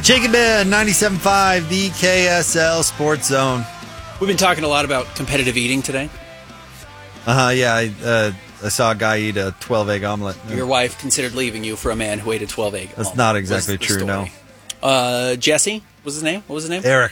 Jacob Ben, 97.5, the KSL Sports Zone. We've been talking a lot about competitive eating today. Yeah, I saw a guy eat a 12-egg omelet. Your wife considered leaving you for a man who ate a 12-egg omelet. That's not exactly true, no. Jesse was his name? What was his name? Eric.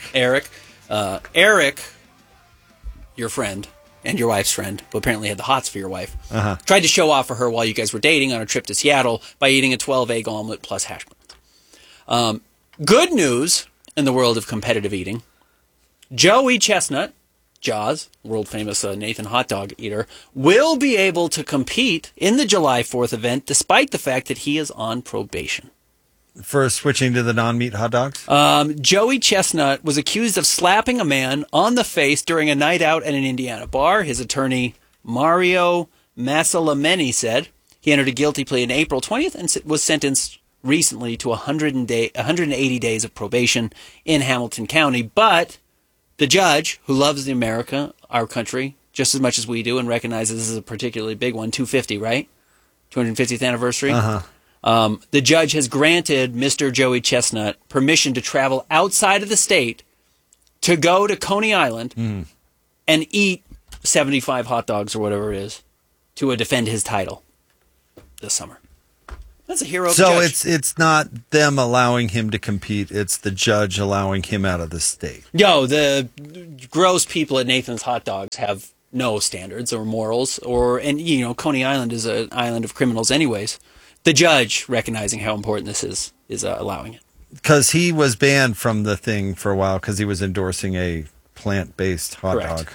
Eric, your friend, and your wife's friend, who apparently had the hots for your wife, tried to show off for her while you guys were dating on a trip to Seattle by eating a 12-egg omelet plus hash browns. Good news in the world of competitive eating. Joey Chestnut, Jaws, world-famous Nathan hot dog eater, will be able to compete in the July 4th event despite the fact that he is on probation. For switching to the non-meat hot dogs? Joey Chestnut was accused of slapping a man on the face during a night out at an Indiana bar. His attorney, Mario Massalameni, said he entered a guilty plea on April 20th and was sentenced recently to 180 days of probation in Hamilton County. But the judge, who loves our country, just as much as we do and recognizes this is a particularly big one, 250, right? 250th anniversary? The judge has granted Mr. Joey Chestnut permission to travel outside of the state to go to Coney Island and eat 75 hot dogs or whatever it is to defend his title this summer. That's a hero of judge. So it's not them allowing him to compete, it's the judge allowing him out of the state. No, the gross people at Nathan's Hot Dogs have no standards or morals, and Coney Island is an island of criminals anyways. The judge, recognizing how important this is allowing it. Because he was banned from the thing for a while because he was endorsing a plant-based hot dog.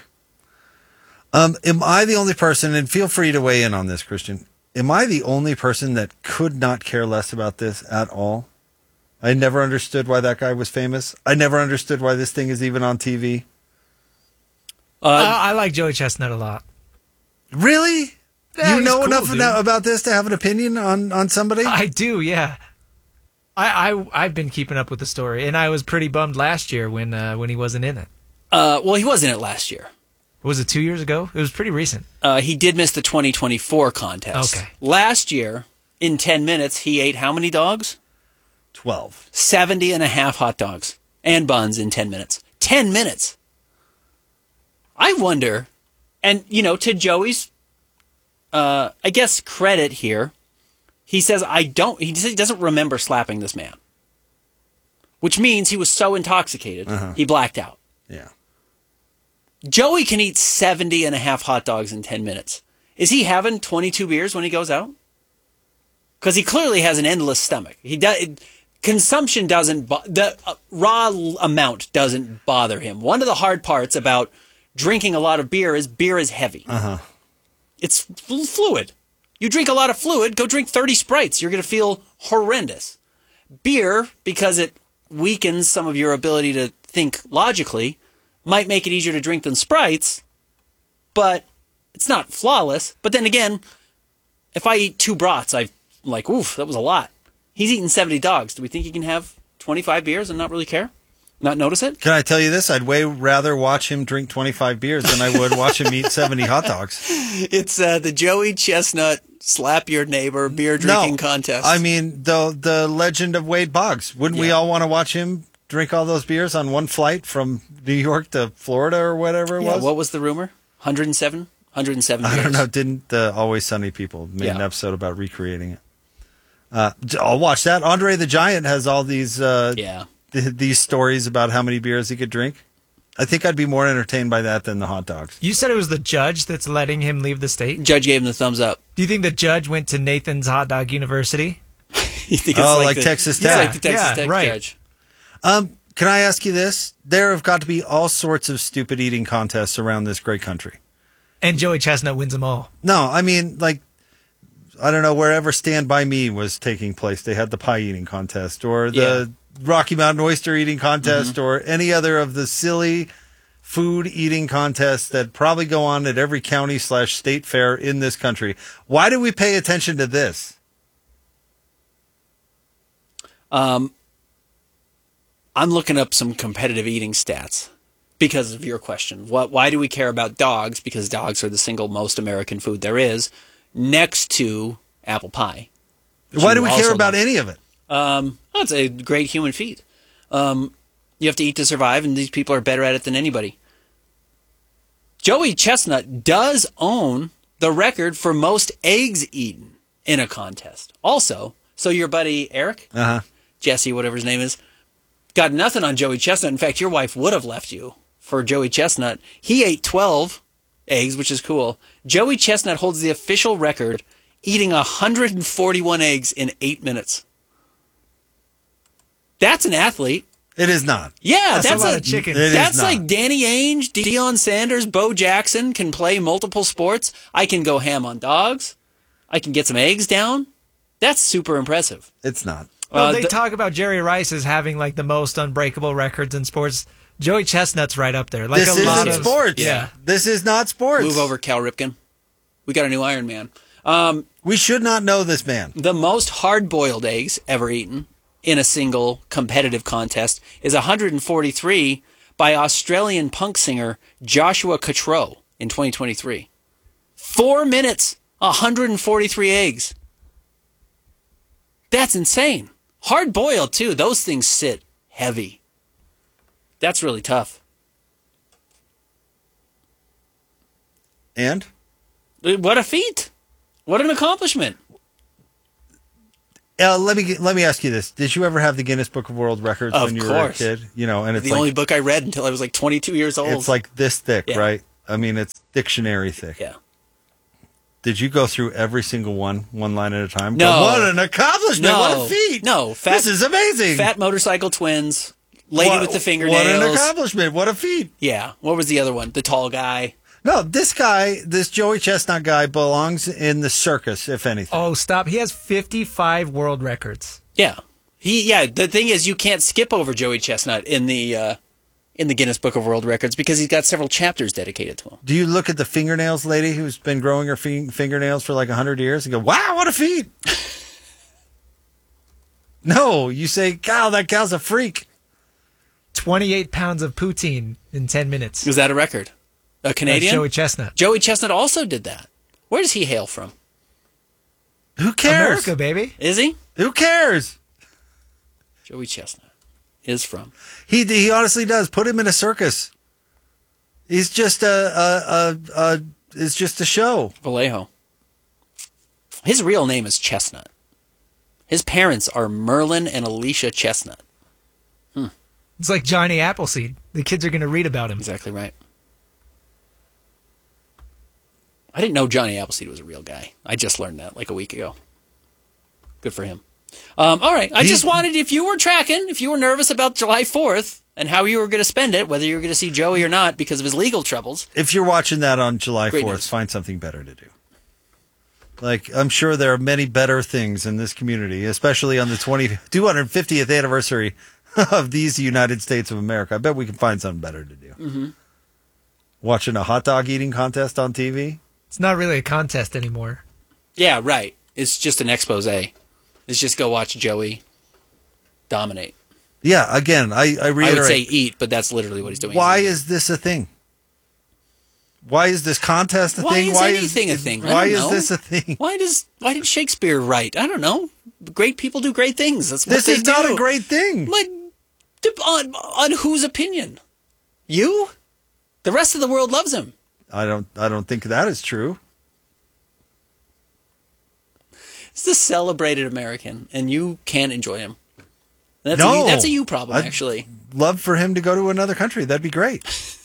Am I the only person, and feel free to weigh in on this, Christian, am I the only person that could not care less about this at all? I never understood why that guy was famous. I never understood why this thing is even on TV. I like Joey Chestnut a lot. Really? Yeah, you know cool, enough about this to have an opinion on somebody? I do, yeah. I've been keeping up with the story, and I was pretty bummed last year when he wasn't in it. Well, he was in it last year. Was it 2 years ago? It was pretty recent. He did miss the 2024 contest. Okay. Last year, in 10 minutes, he ate how many dogs? 12. 70 and a half hot dogs and buns in 10 minutes. 10 minutes! I wonder, and, to Joey's, I guess, credit here, he says he doesn't remember slapping this man. Which means he was so intoxicated, he blacked out. Yeah. Joey can eat 70 and a half hot dogs in 10 minutes. Is he having 22 beers when he goes out? Because he clearly has an endless stomach. Consumption the raw amount doesn't bother him. One of the hard parts about drinking a lot of beer is heavy. It's fluid. You drink a lot of fluid, go drink 30 Sprites. You're going to feel horrendous. Beer, because it weakens some of your ability to think logically, might make it easier to drink than Sprites, but it's not flawless. But then again, if I eat 2 brats, I'm like, oof, that was a lot. He's eating 70 dogs. Do we think he can have 25 beers and not really care? Not notice it? Can I tell you this? I'd way rather watch him drink 25 beers than I would watch him eat 70 hot dogs. It's the Joey Chestnut slap your neighbor beer drinking contest. I mean, the legend of Wade Boggs. Wouldn't we all want to watch him drink all those beers on one flight from New York to Florida or whatever it was? What was the rumor? 107? 107 beers. I don't know. Didn't the Always Sunny people made an episode about recreating it? I'll watch that. Andre the Giant has all these these stories about how many beers he could drink. I think I'd be more entertained by that than the hot dogs. You said it was the judge that's letting him leave the state? Judge gave him the thumbs up. Do you think the judge went to Nathan's Hot Dog University? You think it's like Texas Tech. It's like the Texas Tech judge. Can I ask you this? There have got to be all sorts of stupid eating contests around this great country. And Joey Chestnut wins them all. No, I mean, I don't know, wherever Stand By Me was taking place, they had the pie eating contest, or the Rocky Mountain oyster eating contest, or any other of the silly food eating contests that probably go on at every county/state fair in this country. Why do we pay attention to this? I'm looking up some competitive eating stats because of your question. Why do we care about dogs? Because dogs are the single most American food there is, next to apple pie. Why do we care about any of it? It's a great human feat. You have to eat to survive, and these people are better at it than anybody. Joey Chestnut does own the record for most eggs eaten in a contest. Also, so your buddy Eric, Jesse, whatever his name is, got nothing on Joey Chestnut. In fact, your wife would have left you for Joey Chestnut. He ate 12 eggs, which is cool. Joey Chestnut holds the official record, eating 141 eggs in 8 minutes. That's an athlete. It is not. Yeah, that's a lot of chicken. That's like Danny Ainge, Deion Sanders, Bo Jackson can play multiple sports. I can go ham on dogs. I can get some eggs down. That's super impressive. It's not. Well, they talk about Jerry Rice as having like the most unbreakable records in sports. Joey Chestnut's right up there. Like this a lot isn't of sports. Yeah. This is not sports. Move over, Cal Ripken. We got a new Iron Man. We should not know this man. The most hard-boiled eggs ever eaten in a single competitive contest is 143 by Australian punk singer Joshua Cottrell in 2023. 4 minutes, 143 eggs. That's insane. Hard-boiled, too. Those things sit heavy. That's really tough. And? What a feat. What an accomplishment. Let me ask you this: did you ever have the Guinness Book of World Records Of when you course. were a kid? You know, and it's The like, only book I read until I was like 22 years old. it's like this thick, Yeah. right? I mean, it's dictionary thick. Yeah. Did you go through every single one line at a time? No. Go, what an accomplishment! No. What a feat! No. This is amazing. Fat motorcycle twins. Lady What- with the fingernails. What an accomplishment! What a feat! Yeah. What was the other one? The tall guy. No, this guy, this Joey Chestnut guy, belongs in the circus, if anything. Oh, stop. He has 55 world records. Yeah. The thing is, you can't skip over Joey Chestnut in the Guinness Book of World Records because he's got several chapters dedicated to him. Do you look at the fingernails lady who's been growing her fingernails for like 100 years and go, wow, what a feat? No, you say, "God, that gal's a freak." 28 pounds of poutine in 10 minutes. Was that a record? A Canadian? That's Joey Chestnut. Joey Chestnut also did that. Where does he hail from? Who cares? America, baby. Is he? Who cares? Joey Chestnut is from. He honestly does. Put him in a circus. He's just it's just a show. Vallejo. His real name is Chestnut. His parents are Merlin and Alicia Chestnut. It's like Johnny Appleseed. The kids are going to read about him. Exactly right. I didn't know Johnny Appleseed was a real guy. I just learned that like a week ago. Good for him. All right. I just wanted, if you were tracking, if you were nervous about July 4th and how you were going to spend it, whether you were going to see Joey or not because of his legal troubles. If you're watching that on July Great 4th, news. find something better to do. Like, I'm sure there are many better things in this community, especially on the 250th anniversary of these United States of America. I bet we can find something better to do. Mm-hmm. Watching a hot dog eating contest on TV? It's not really a contest anymore. Yeah, right. It's just an expose. It's just go watch Joey dominate. Yeah, again, I reiterate. I would say eat, but that's literally what he's doing. Why is this a thing? Why is this contest a thing? Why is anything a thing? I Why don't is know. this a thing? Why did Shakespeare write? I don't know. Great people do great things. That's what This they is not do. a great thing. But on whose opinion? You? The rest of the world loves him. I don't think that is true. He's a celebrated American, and you can't enjoy him. That's No. that's a you problem, I'd actually. Love for him to go to another country. That'd be great.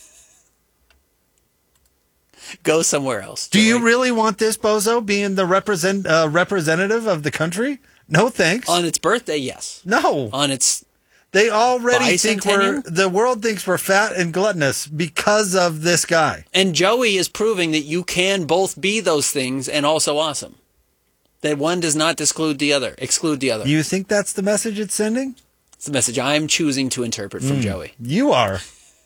Go somewhere else. Do you Joey. really want this bozo being the representative of the country? No, thanks. On its birthday, yes. No. On its They already think Bicentennial? the world thinks we're fat and gluttonous because of this guy. and Joey is proving that you can both be those things and also awesome. That one does not exclude the other. You think that's the message it's sending? It's the message I'm choosing to interpret from Joey. You are.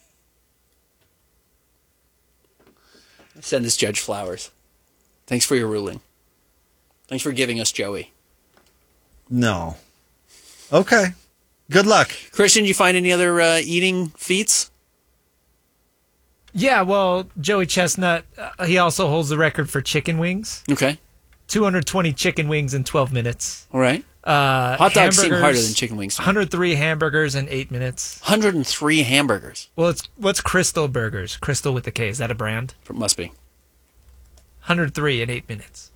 Send this judge flowers. Thanks for your ruling. Thanks for giving us Joey. No. Okay. Good luck. Christian, you find any other eating feats? Yeah, well, Joey Chestnut, he also holds the record for chicken wings. Okay. 220 chicken wings in 12 minutes. All right. Hot dogs seem harder than chicken wings. 103 hamburgers in 8 minutes. 103 hamburgers. Well, what's Crystal Burgers? Crystal with a K. Is that a brand? It must be. 103 in 8 minutes.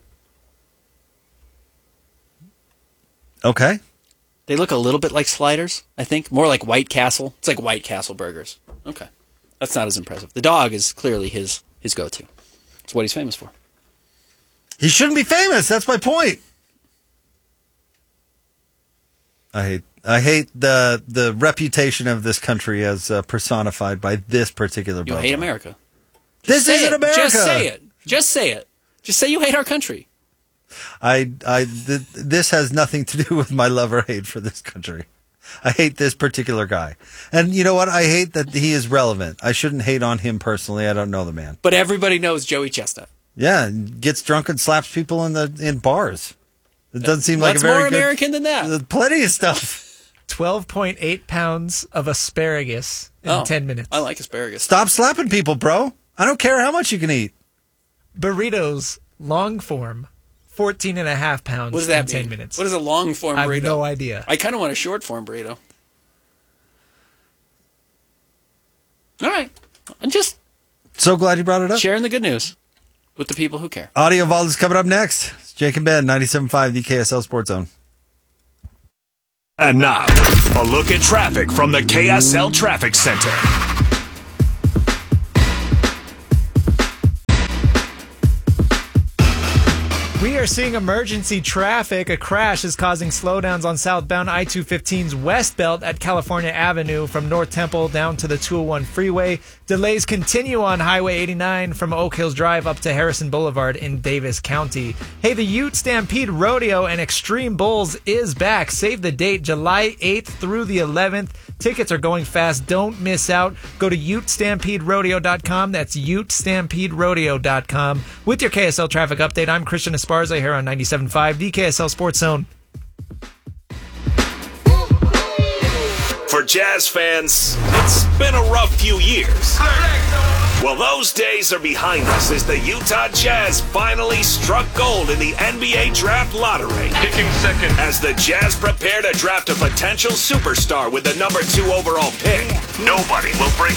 Okay. They look a little bit like sliders, I think. More like White Castle. It's like White Castle burgers. Okay. That's not as impressive. The dog is clearly his go-to. It's what he's famous for. He shouldn't be famous. That's my point. I hate the reputation of this country as personified by this particular You bozo. hate America. This isn't America. Just say it. Just say it. Just say you hate our country. This has nothing to do with my love or hate for this country. I hate this particular guy. And you know what? I hate that he is relevant. I shouldn't hate on him personally. I don't know the man. But everybody knows Joey Chestnut. Yeah, gets drunk and slaps people in bars. It doesn't seem like a What's very more good, American than that? Plenty of stuff. 12.8 pounds of asparagus in 10 minutes. I like asparagus. Stop slapping people, bro. I don't care how much you can eat. Burritos, long form, 14.5 pounds What does that in 10 mean? minutes. What is a long form burrito? I have no idea. I kind of want a short form burrito. All right. I'm just So glad you brought it up. sharing the good news with the people who care. Audio Vault is coming up next. It's Jake and Ben, 97.5, the KSL Sports Zone. And now, a look at traffic from the KSL Traffic Center. We are seeing emergency traffic. A crash is causing slowdowns on southbound I-215's west belt at California Avenue from North Temple down to the 201 freeway. Delays continue on Highway 89 from Oak Hills Drive up to Harrison Boulevard in Davis County. Hey, the Ute Stampede Rodeo and Extreme Bulls is back. Save the date, July 8th through the 11th. Tickets are going fast. Don't miss out. Go to UteStampedeRodeo.com. That's UteStampedeRodeo.com. With your KSL traffic update, I'm Christian Esparza here on 97.5, the KSL Sports Zone. For Jazz fans, it's been a rough few years. Well, those days are behind us as the Utah Jazz finally struck gold in the NBA Draft Lottery. Picking second. As the Jazz prepare to draft a potential superstar with the number 2 overall pick, nobody will bring